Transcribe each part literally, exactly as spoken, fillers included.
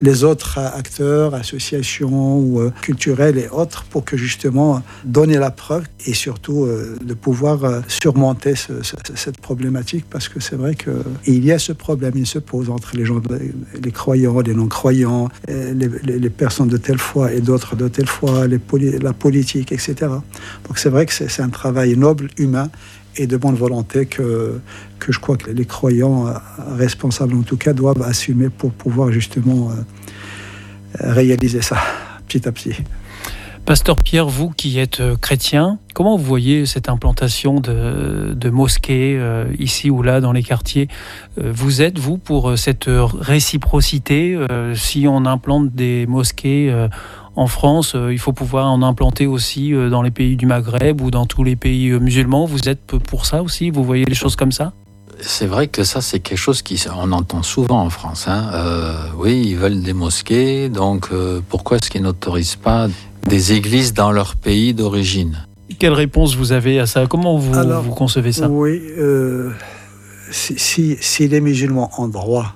les autres acteurs, associations ou euh, culturelles et autres, pour que justement donner la preuve et surtout euh, de pouvoir euh, surmonter ce, ce, cette problématique, parce que c'est vrai qu'il y a ce problème, il se pose entre les gens, les croyants, les non-croyants, les, les, les personnes de telle foi et d'autres de telle foi, les poli- la politique, et cetera. Donc c'est vrai que c'est, c'est un travail noble, humain, et de bonne volonté que, que je crois que les croyants euh, responsables en tout cas doivent assumer pour pouvoir justement euh, réaliser ça petit à petit. Pasteur Pierre, vous qui êtes chrétien, comment vous voyez cette implantation de, de mosquées euh, ici ou là dans les quartiers ? euh, Vous êtes, vous, pour cette réciprocité euh, si on implante des mosquées euh, en France, euh, il faut pouvoir en implanter aussi euh, dans les pays du Maghreb ou dans tous les pays euh, musulmans. Vous êtes pour ça aussi ? Vous voyez les choses comme ça ? C'est vrai que ça, c'est quelque chose qu'on entend souvent en France. Hein. Euh, oui, ils veulent des mosquées, donc euh, pourquoi est-ce qu'ils n'autorisent pas des églises dans leur pays d'origine ? Quelle réponse vous avez à ça ? Comment vous, Alors, vous concevez ça ? Oui, euh, si, si, si les musulmans ont droit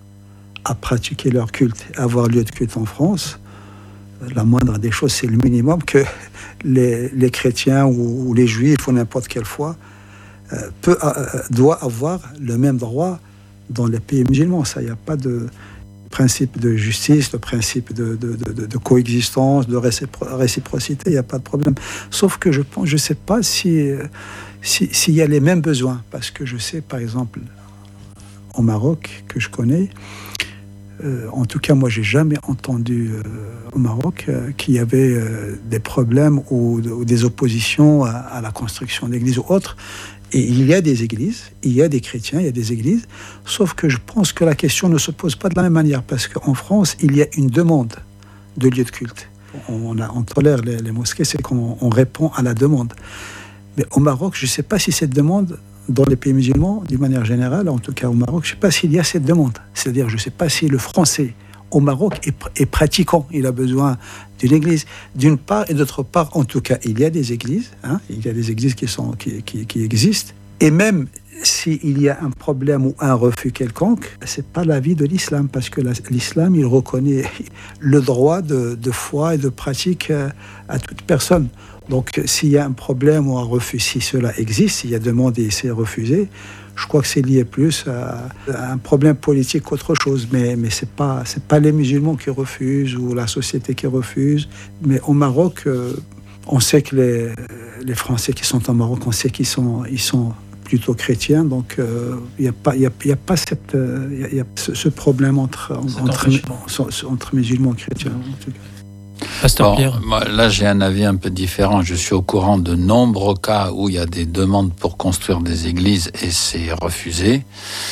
à pratiquer leur culte, à avoir lieu de culte en France, la moindre des choses, c'est le minimum que les, les chrétiens ou, ou les juifs ou n'importe quelle foi euh, peut, euh, doit avoir le même droit dans les pays musulmans. Ça, il n'y a pas de principe de justice, de principe de, de, de, de coexistence, de récipro- réciprocité, il n'y a pas de problème. Sauf que je pense, je sais pas si, si, s'il y a les mêmes besoins, parce que je sais, par exemple, au Maroc, que je connais, Euh, en tout cas, moi, j'ai jamais entendu euh, au Maroc euh, qu'il y avait euh, des problèmes ou, ou des oppositions à, à la construction d'églises ou autres. Et il y a des églises, il y a des chrétiens, il y a des églises, sauf que je pense que la question ne se pose pas de la même manière, parce qu'en France, il y a une demande de lieux de culte. On, a, on tolère les, les mosquées, c'est qu'on on répond à la demande. Mais au Maroc, je ne sais pas si cette demande, dans les pays musulmans, d'une manière générale, en tout cas au Maroc, je ne sais pas s'il y a cette demande. C'est-à-dire, je ne sais pas si le français au Maroc est, est pratiquant. Il a besoin d'une église, d'une part, et d'autre part, en tout cas, il y a des églises, hein, il y a des églises qui, sont, qui, qui, qui existent. Et même s'il y a un problème ou un refus quelconque, ce n'est pas l'avis de l'islam, parce que la, l'islam, il reconnaît le droit de, de foi et de pratique à toute personne. Donc, s'il y a un problème ou un refus, si cela existe, s'il y a demande et c'est refusé, je crois que c'est lié plus à, à un problème politique qu'autre chose. Mais, mais ce n'est pas, c'est pas les musulmans qui refusent ou la société qui refuse. Mais au Maroc, euh, on sait que les, les Français qui sont au Maroc, on sait qu'ils sont, ils sont plutôt chrétiens. Donc, il euh, n'y a pas, y a, y a pas cette, euh, y a, y a ce, ce problème entre, entre, entre, entre musulmans et chrétiens, en tout cas. Pasteur Pierre. Bon, moi, là, j'ai un avis un peu différent. Je suis au courant de nombreux cas où il y a des demandes pour construire des églises et c'est refusé.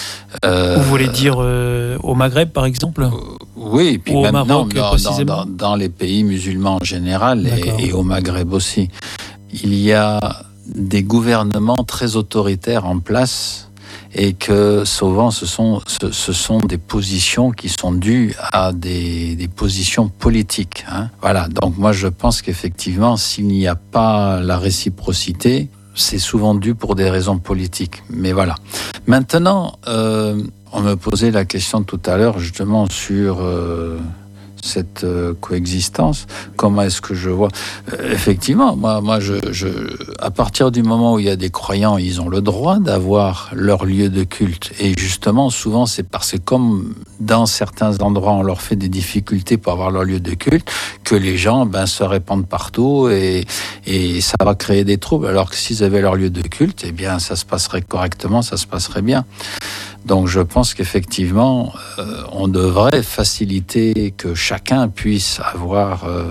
Euh, Vous voulez dire euh, au Maghreb, par exemple ? euh, Oui, et puis ou maintenant, au Maroc, dans, précisément dans, dans, dans les pays musulmans en général et, et au Maghreb aussi. Il y a des gouvernements très autoritaires en place et que souvent ce sont, ce, ce sont des positions qui sont dues à des, des positions politiques. Hein. Voilà, donc moi je pense qu'effectivement, s'il n'y a pas la réciprocité, c'est souvent dû pour des raisons politiques. Mais voilà. Maintenant, euh, on me posait la question tout à l'heure justement sur... Euh, cette euh, coexistence, comment est-ce que je vois euh, effectivement, moi, moi je, je, à partir du moment où il y a des croyants, ils ont le droit d'avoir leur lieu de culte, et justement, souvent, c'est parce que comme dans certains endroits, on leur fait des difficultés pour avoir leur lieu de culte, que les gens ben, se répandent partout, et, et ça va créer des troubles, alors que s'ils avaient leur lieu de culte, eh bien, ça se passerait correctement, ça se passerait bien. Donc je pense qu'effectivement, euh, on devrait faciliter que chacun puisse avoir euh,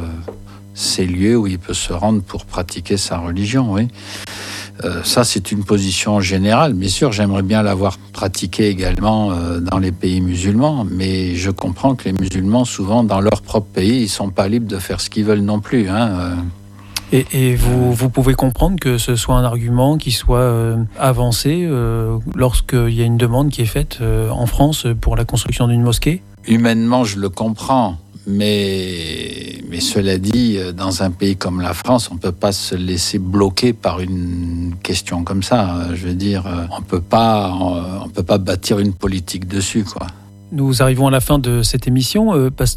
ses lieux où il peut se rendre pour pratiquer sa religion, oui. Euh, ça, c'est une position générale. Bien sûr, j'aimerais bien l'avoir pratiquée également euh, dans les pays musulmans, mais je comprends que les musulmans, souvent, dans leur propre pays, ils ne sont pas libres de faire ce qu'ils veulent non plus, hein. Euh, Et, et vous, vous pouvez comprendre que ce soit un argument qui soit euh, avancé euh, lorsqu'il y a une demande qui est faite euh, en France pour la construction d'une mosquée ? Humainement, je le comprends, mais, mais cela dit, dans un pays comme la France, on ne peut pas se laisser bloquer par une question comme ça. Je veux dire, on peut pas, on peut pas bâtir une politique dessus, quoi. Nous arrivons à la fin de cette émission. Euh,